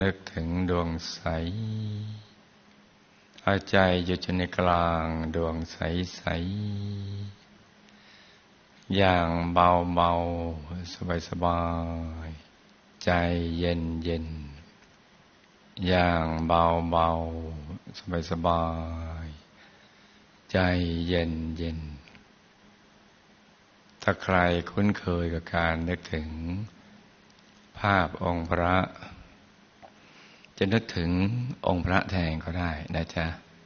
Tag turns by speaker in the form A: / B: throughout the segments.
A: นึกถึงดวงใสเอาใจอยู่ในกลางดวงใสๆอย่างเบาๆสบายๆใจเย็นอย่างเบาๆสบายๆใจเย็นถ้าใครคุ้นเคยกับการนึกถึงภาพองค์พระจะนึกถึงองค์พระแทนก็ได้นะจ๊ะ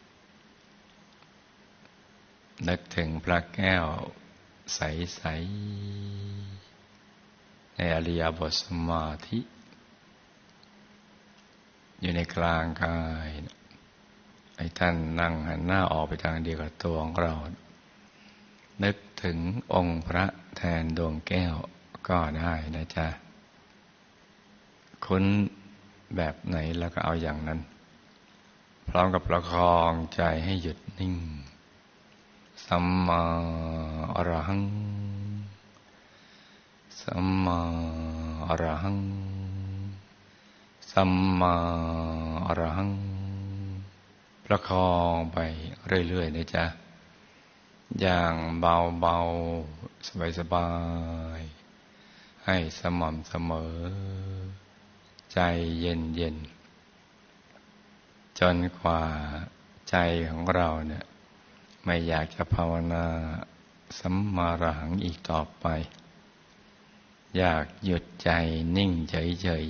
A: นึกถึงพระแก้วใสๆในอริยบทสมาธิอยู่ในกลางกายให้ท่านนั่งหันหน้าออกไปทางเดียวกับตัวของเรานึกถึงองค์พระแทนดวงแก้วก็ได้นะจ๊ะคุ้นแบบไหนแล้วก็เอาอย่างนั้นพร้อมกับประคองใจให้หยุดนิ่งสัมมาอรหังสัมมาอรหังสัมมาอรหังประคองไปเรื่อยๆนะจ๊ะอย่างเบาๆสบายๆให้สม่ำเสมอใจเย็นๆจนกว่าใจของเราเนี่ยไม่อยากจะภาวนาสัมมาอรหังอีกต่อไปอยากหยุดใจนิ่งเฉย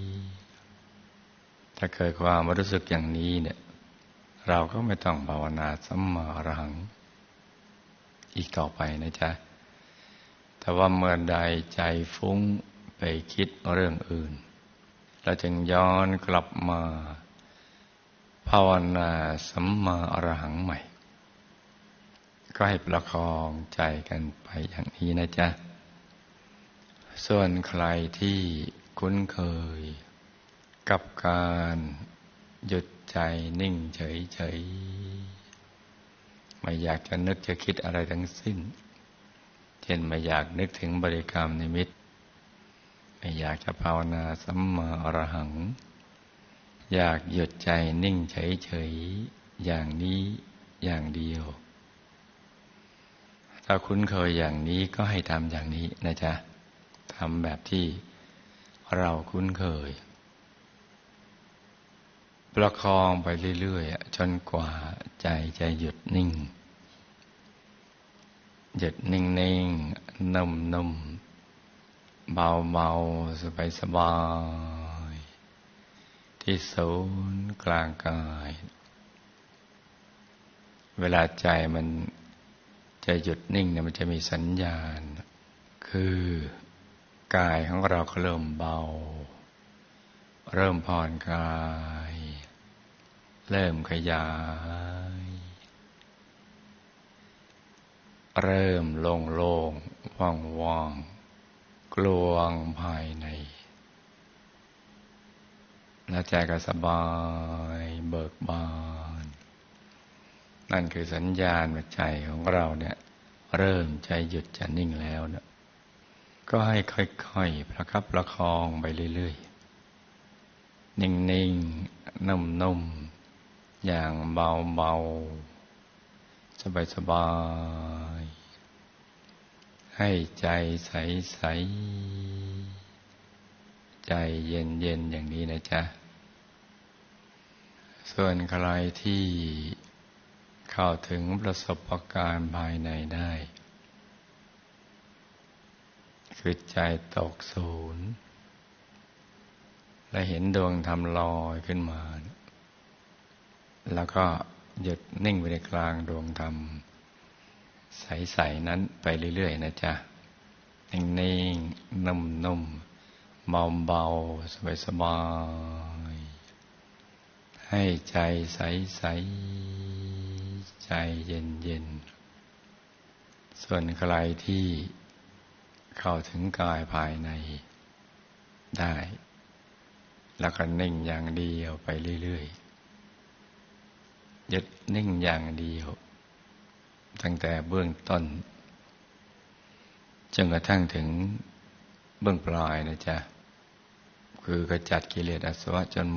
A: ๆถ้าเกิดความรู้สึกอย่างนี้เนี่ยเราก็ไม่ต้องภาวนาสัมมาอรหังอีกต่อไปนะจ๊ะแต่ว่าเมื่อใดใจฟุ้งไปคิดเรื่องอื่นเราจึงย้อนกลับมาภาวนาสัมมาอรหังใหม่ก็ให้ประคองใจกันไปอย่างนี้นะจ๊ะส่วนใครที่คุ้นเคยกับการหยุดใจนิ่งเฉยๆไม่อยากจะนึกจะคิดอะไรทั้งสิ้นเช่นไม่อยากนึกถึงบริกรรมนิมิตไม่อยากจะภาวนาสัมมาอรหังอยากหยุดใจนิ่งเฉยๆอย่างนี้อย่างเดียวถ้าคุ้นเคยอย่างนี้ก็ให้ทำอย่างนี้นะจ๊ะทำแบบที่เราคุ้นเคยประคองไปเรื่อยๆจนกว่าใจจะหยุดนิ่งหยุดนิ่งๆนุ่มๆเบาๆสบายๆที่ศูนย์กลางกายเวลาใจมันจะหยุดนิ่งเนี่ยมันจะมีสัญญาณคือกายของเราก็เริ่มเบาเริ่มผ่อนคลายเริ่มขยายเริ่มโล่งๆว่างๆกลวงภายในและใจก็สบายเบิกบานนั่นคือสัญญาณว่าใจของเราเนี่ยเริ่มใจหยุดจะนิ่งแล้วนะก็ให้ค่อยๆประคับประคองไปเรื่อยๆนิ่งๆนุ่มๆอย่างเบาๆสบายๆให้ใจใสๆใจเย็นๆอย่างนี้นะจ๊ะส่วนใครที่เข้าถึงประสบการณ์ภายในได้คือใจตกศูนย์และเห็นดวงธรรมลอยขึ้นมาแล้วก็หยุดนิ่งไปในกลางดวงธรรมใสๆนั้นไปเรื่อยๆนะจ๊ะนิ่งๆนุ่มๆเบาๆสบายๆให้ใจใสๆใจเย็นๆส่วนใครที่เข้าถึงกายภายในได้แล้วก็นิ่งอย่างเดียวไปเรื่อยๆหยุดนิ่งอย่างเดียวตั้งแต่เบื้องต้นจนกระทั่งถึงเบื้องปลายนะจ๊ะคคือขจัดกิเลสอาสวะจน